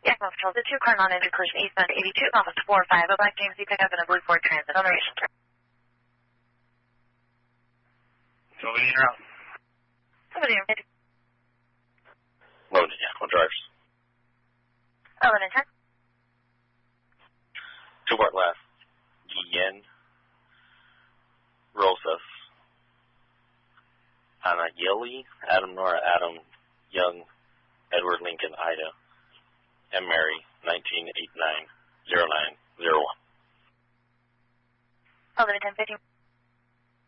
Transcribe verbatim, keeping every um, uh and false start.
Yakima Patrol, the two car non-entry collision eastbound eighty-two, Alpha four five, a black James Z pickup and a blue Ford Transit on the ration track. Somebody in or out? Somebody in fifty. Loaded, Yakima drivers. eleven and ten. Two part left. Guillen Rosas. Anna Yeli, Adam Nora, Adam Young, Edward Lincoln, Ida, and Mary, nineteen eighty-nine, zero nine zero one. eleven and ten fifty.